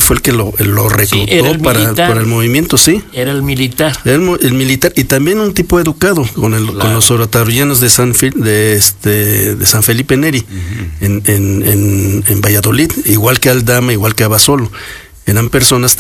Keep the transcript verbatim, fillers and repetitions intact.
fue el que lo, lo reclutó Sí, era el para, militar. para el movimiento, sí. Era el militar. Era el, mo- el militar y también un tipo educado con el, Claro. con los orotarianos de San Fil- de este de San Felipe Neri en, en, en, en Valladolid, igual que Aldama, igual que Abasolo. Eran personas